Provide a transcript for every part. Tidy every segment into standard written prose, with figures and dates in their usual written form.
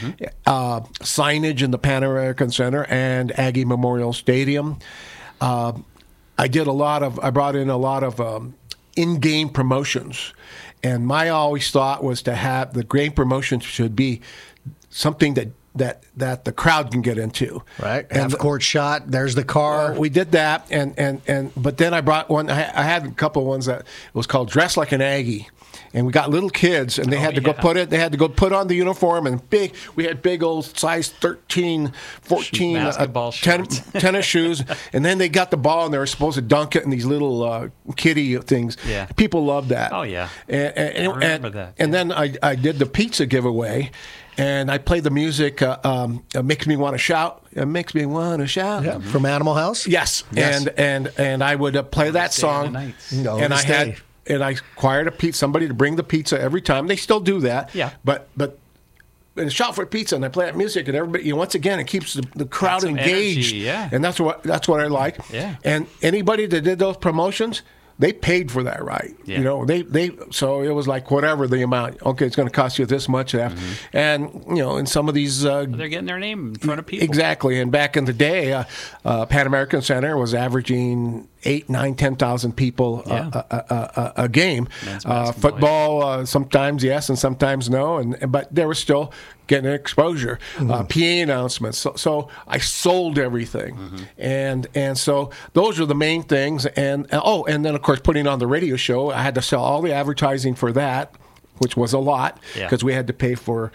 signage in the Pan American Center and Aggie Memorial Stadium. I brought in a lot of in-game promotions, and my always thought was to have the game promotions should be something that the crowd can get into. Right. Half-court shot. There's the car. We did that, but then I brought one. I had a couple of ones that was called Dress Like an Aggie. And we got little kids, and they had to go put it. They had to go put on the uniform, and we had big old size 13, 14 tennis shoes. And then they got the ball, and they were supposed to dunk it in these little kiddie things. Yeah. People loved that. Oh yeah, I remember that. And then I did the pizza giveaway, and I played the music. It makes me want to shout. It makes me want to shout. Yeah. From Animal House. Yes. And I would play that song. And I acquired somebody to bring the pizza every time. They still do that. Yeah. But and shout for pizza, and I play that music, and everybody. Once again, it keeps the crowd engaged. Energy, yeah. And that's what I like. Yeah. And anybody that did those promotions, they paid for that, right? Yeah. You know, so it was like whatever the amount. Okay, it's going to cost you this much, and in some of these, they're getting their name in front of people. Exactly. And back in the day, Pan American Center was averaging 8, 9, 10,000 people a game. Football, sometimes yes and sometimes no, but they were still getting exposure. PA announcements. So I sold everything, and so those are the main things. And then of course putting on the radio show, I had to sell all the advertising for that, which was a lot because we had to pay for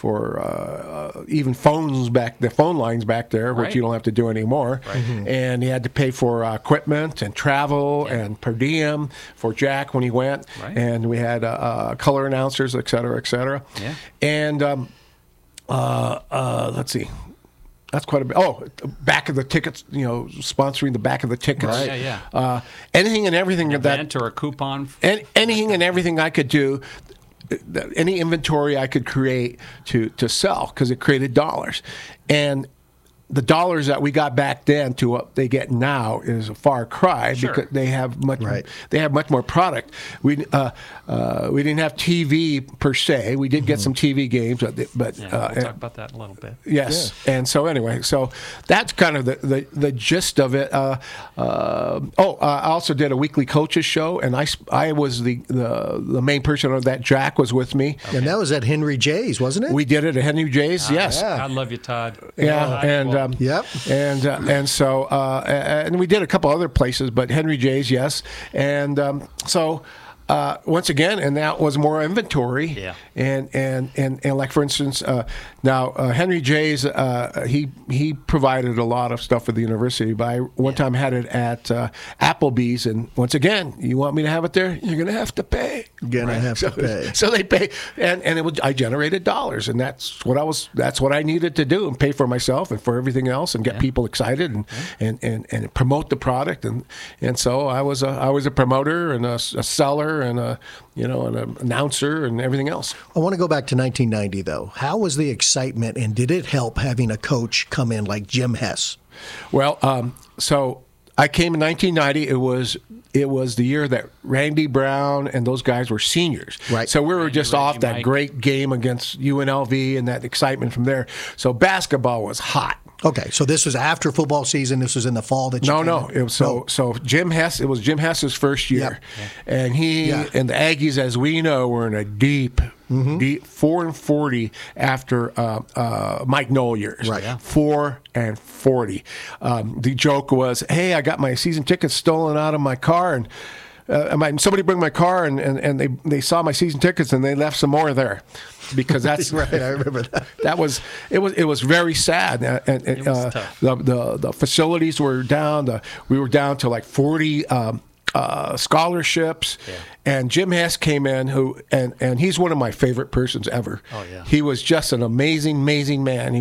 even the phone lines back there, which you don't have to do anymore. Right. And you had to pay for equipment and travel and per diem for Jack when he went. Right. And we had color announcers, et cetera, et cetera. Yeah. And let's see. That's quite a bit. Oh, back of the tickets, sponsoring the back of the tickets. Right. Yeah. Anything and everything An event or a coupon. Anything and everything I could do, any inventory I could create to sell, because it created dollars. And the dollars that we got back then to what they get now is a far cry, because they have much more product. We didn't have TV per se. We did get some TV games, but we'll talk about that in a little bit. Yes, and so anyway, that's kind of the gist of it. I also did a weekly coaches show, and I was the main person on that. Jack was with me, and that was at Henry J's, wasn't it? We did it at Henry J's. Yes, I love you, Todd. Yeah, and so we did a couple other places, but Henry J's, yes, and once again, and that was more inventory. Yeah. And like for instance, now Henry J's, he provided a lot of stuff for the university. But I one time had it at Applebee's, and once again, you want me to have it there? You're going to have to pay. To pay. So they pay, and I generated dollars, and that's what I needed to do, and pay for myself and for everything else, and get people excited and promote the product, and so I was a promoter and a seller and an announcer and everything else. I want to go back to 1990 though. How was the excitement, and did it help having a coach come in like Jim Hess? Well, so I came in 1990. It was the year that Randy Brown and those guys were seniors. Right. So we were just off that great game against UNLV and that excitement from there. So basketball was hot. Okay, so this was after football season. This was in the fall that you came in? It was so Jim Hess. It was Jim Hess's first year, and he and the Aggies, as we know, were in a deep 4-40 after Mike Knoll years. Right. Yeah. 4-40. The joke was, "Hey, I got my season tickets stolen out of my car, and somebody bring my car, and they saw my season tickets, and they left some more there." Because that's right. I remember that. It was very sad, and it was tough. The facilities were down. We were down to like 40 scholarships, and Jim Hess came in, and he's one of my favorite persons ever. Oh yeah, he was just an amazing man.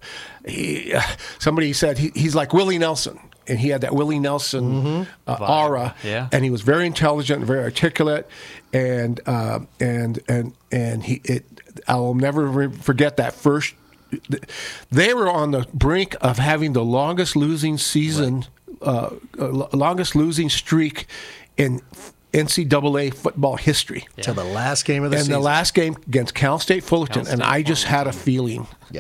Somebody said he's like Willie Nelson. And he had that Willie Nelson aura, and he was very intelligent and very articulate, and I'll never forget that first. They were on the brink of having the longest losing season, longest losing streak in NCAA football history. To the last game of the season. And the last game against Cal State Fullerton, and I just had a feeling